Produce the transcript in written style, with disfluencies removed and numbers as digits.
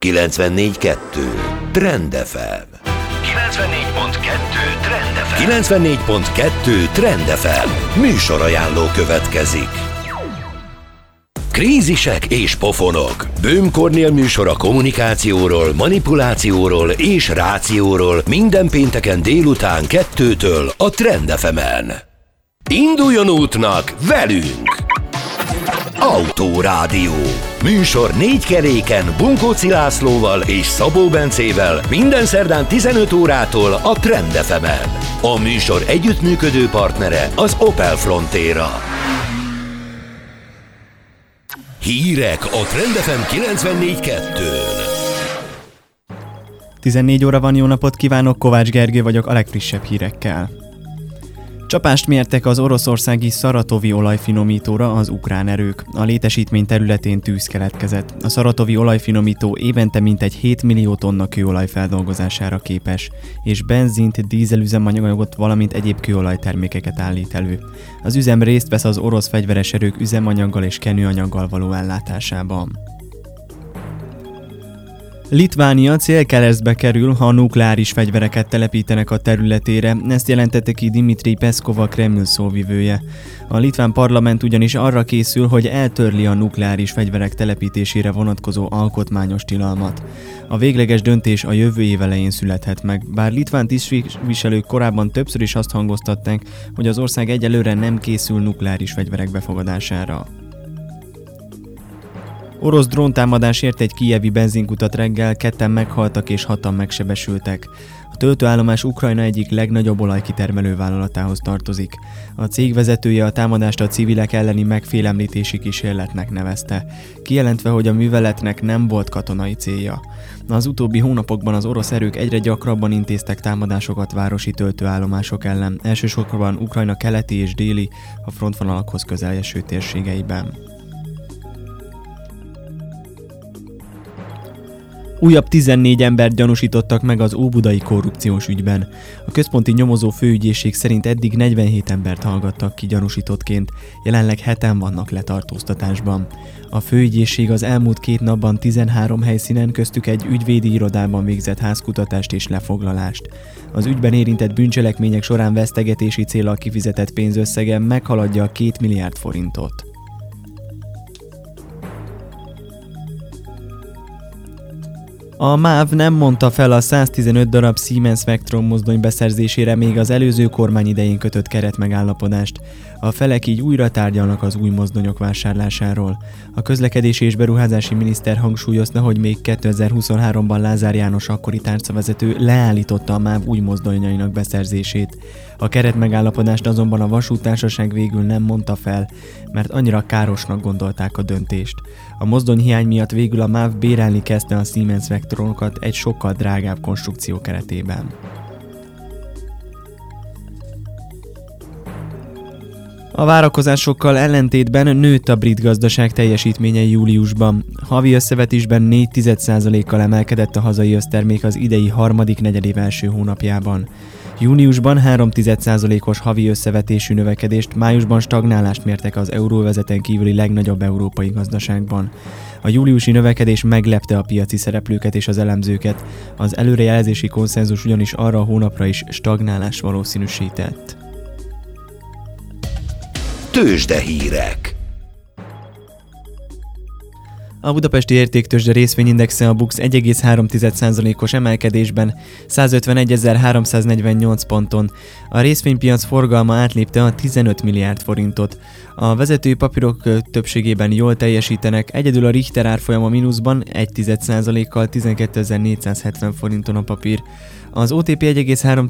94.2 Trend FM. 94.2 Trend FM. Műsorajánló következik. Krízisek és pofonok. Böhm Kornél műsor a kommunikációról, manipulációról és rációról minden pénteken délután 2-től a Trend FM-en. Induljon útnak velünk! Autórádió. Műsor 4 keréken Bunkóci Lászlóval és Szabó Bencével minden szerdán 15 órától a Trend FM-en. A műsor együttműködő partnere az Opel Frontera. Hírek a Trend FM 94.2-n. 14 óra van, jó napot kívánok, Kovács Gergő vagyok a legfrissebb hírekkel. Csapást mértek az oroszországi szaratovi olajfinomítóra az ukrán erők. A létesítmény területén tűz keletkezett. A szaratovi olajfinomító évente mintegy 7 millió tonna kőolaj feldolgozására képes, és benzint, dízelüzemanyagot, valamint egyéb kőolajtermékeket állít elő. Az üzem részt vesz az orosz fegyveres erők üzemanyaggal és kenőanyaggal való ellátásában. Litvánia célkeresztbe kerül, ha nukleáris fegyvereket telepítenek a területére, ezt jelentette ki Dmitry Peszkov, a Kreml szóvivője. A litván parlament ugyanis arra készül, hogy eltörli a nukleáris fegyverek telepítésére vonatkozó alkotmányos tilalmat. A végleges döntés a jövő év elején születhet meg, bár litván tisztviselők korábban többször is azt hangoztatták, hogy az ország egyelőre nem készül nukleáris fegyverek befogadására. Orosz dróntámadás ért egy kijevi benzinkutat reggel, 2-en meghaltak és 6-an megsebesültek. A töltőállomás Ukrajna egyik legnagyobb olajkitermelő vállalatához tartozik. A cég vezetője a támadást a civilek elleni megfélemlítési kísérletnek nevezte, kijelentve, hogy a műveletnek nem volt katonai célja. Az utóbbi hónapokban az orosz erők egyre gyakrabban intéztek támadásokat városi töltőállomások ellen, elsősorban Ukrajna keleti és déli, a frontvonalakhoz közel eső térségeiben. Újabb 14 embert gyanúsítottak meg az óbudai korrupciós ügyben. A központi nyomozó főügyészség szerint eddig 47 embert hallgattak ki gyanúsítottként, jelenleg 7-en vannak letartóztatásban. A főügyészség az elmúlt 2 napban 13 helyszínen, köztük egy ügyvédi irodában végzett házkutatást és lefoglalást. Az ügyben érintett bűncselekmények során vesztegetési céllal kifizetett pénzösszege meghaladja a 2 milliárd forintot. A MÁV nem mondta fel a 115 darab Siemens Vectron mozdony beszerzésére még az előző kormány idején kötött keretmegállapodást. A felek így újra tárgyalnak az új mozdonyok vásárlásáról. A közlekedési és beruházási miniszter hangsúlyozta, hogy még 2023-ban Lázár János akkori tárcavezető leállította a MÁV új mozdonyainak beszerzését. A keretmegállapodást azonban a vasúttársaság végül nem mondta fel, mert annyira károsnak gondolták a döntést. A mozdonyhiány miatt végül a MÁV bérelni kezdte a Siemens Vectronokat egy sokkal drágább konstrukció keretében. A várakozásokkal ellentétben nőtt a brit gazdaság teljesítménye júliusban. Havi összevetésben 0,4%-kal emelkedett a hazai össztermék az idei harmadik negyedév első hónapjában. Júniusban 0,3%-os havi összevetésű növekedést, májusban stagnálást mértek az euróvezeten kívüli legnagyobb európai gazdaságban. A júliusi növekedés meglepte a piaci szereplőket és az elemzőket, az előrejelzési konszenzus ugyanis arra a hónapra is stagnálás valószínűsített. Tőzsdehírek. A budapesti értéktőzsde részvényindexe a BUX 1,3%-os emelkedésben 151.348 ponton. A részvénypiac forgalma átlépte a 15 milliárd forintot. A vezető papírok többségében jól teljesítenek, egyedül a Richter árfolyama mínuszban 1,1%-kal 12.470 forinton a papír. Az OTP 1,3